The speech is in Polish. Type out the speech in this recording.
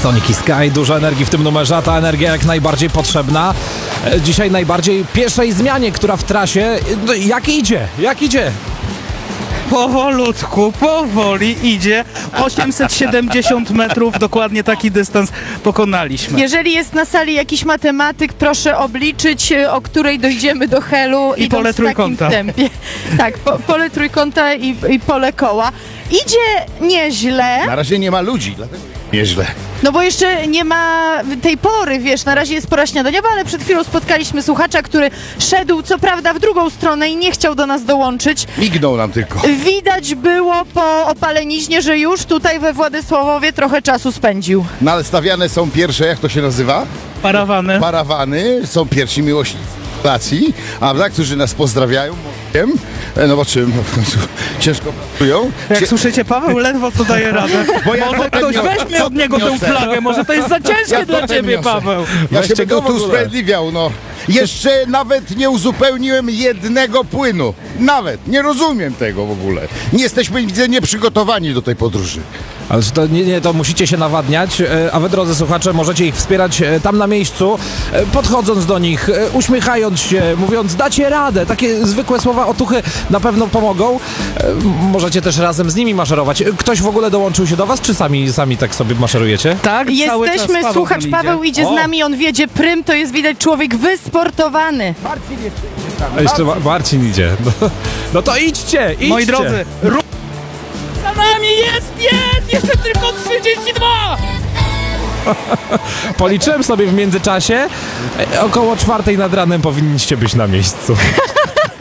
Sonic i Sky, dużo energii w tym numerze, a ta energia jak najbardziej potrzebna. Dzisiaj najbardziej pierwszej zmianie, która w trasie. No, jak idzie? Jak idzie? Powolutku, powoli idzie. 870 metrów, dokładnie taki dystans pokonaliśmy. Jeżeli jest na sali jakiś matematyk, proszę obliczyć, o której dojdziemy do Helu. I idąc pole w takim trójkąta. tempie. Tak, pole trójkąta i pole koła. Idzie nieźle, Na razie nie ma ludzi, dlatego nieźle. no bo jeszcze nie ma tej pory, wiesz, na razie jest pora śniadaniowa, ale przed chwilą spotkaliśmy słuchacza, który szedł co prawda w drugą stronę i nie chciał do nas dołączyć. Mignął nam tylko. Widać było po opaleniźnie, że już tutaj we Władysławowie trochę czasu spędził. No ale stawiane są pierwsze, jak to się nazywa? Parawany. Parawany, są pierwsi miłośnicy relacji, prawda, którzy nas pozdrawiają. No bo czym? No w końcu ciężko pracują. Jak słyszycie, Paweł ledwo co daje radę. Bo ja Może potem ktoś nie- weźmie od niego tę niosę. flagę, może to jest za ciężkie Ja dla potem ciebie, niosę. Paweł. Ja się Weźcie będę go w tu ogóle. usprawiedliwiał, no. Jeszcze nawet nie uzupełniłem jednego płynu. Nawet. Nie rozumiem tego w ogóle. Nie jesteśmy, widzę, nieprzygotowani do tej podróży. Ale to nie, to musicie się nawadniać, a wy, drodzy słuchacze, możecie ich wspierać tam na miejscu, podchodząc do nich, uśmiechając się, mówiąc dacie radę. Takie zwykłe słowa otuchy na pewno pomogą. Możecie też razem z nimi maszerować. Ktoś w ogóle dołączył się do was, czy sami tak sobie maszerujecie? Tak, cały czas Jesteśmy, Paweł słuchacz tam Paweł idzie z O. nami, on wiedzie prym, to jest widać człowiek wysportowany. A jeszcze Marcin idzie. No to idźcie! Moi drodzy, za nami jest! Jeszcze tylko 32! Policzyłem sobie w międzyczasie. Około 4 nad ranem powinniście być na miejscu.